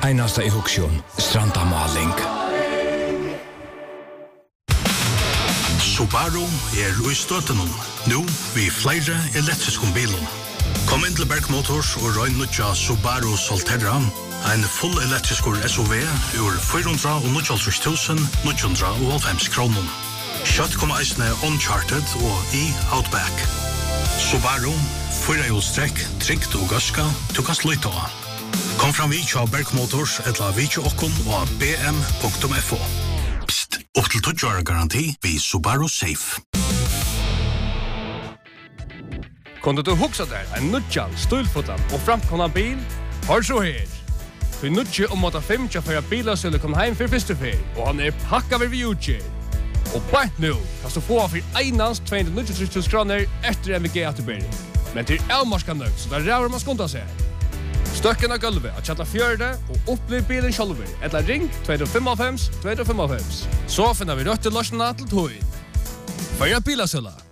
Einasta I Huksjon, Strandamaling. Subaru I støtenen. Nå vi flere elektriske bilen. Kom inn til Berg Motors og røyne nødja Subaru Solterra. En full elektrisk SUV ur 499.990 kroner. Kjøtt kommer eisene Uncharted og Outback. Subaru, 4-hjulstrekk, trygt og gaska, du kan sløyta av. Kom fram vi til Berg Motors eller vi til okkon og bm.fo. Psst, opp til 20 år garanti vi Subaru Safe. Kunde du huxa där en nutjan, stulfotan och framkomna bil? Har så här. För nutje om att 5 för bilar skulle komma hem för första fel och han packad vid utge. Och bara nu kan du få för einans 293 kronor efter MVG ATB. Men till Elmarskan nu så där rör man skonta sig. Stöcken av gulvet att chatta fjärde och upplev bilen själv. Eller ring 255 255. Så finner vi rött till lösningen till tojen. För bilar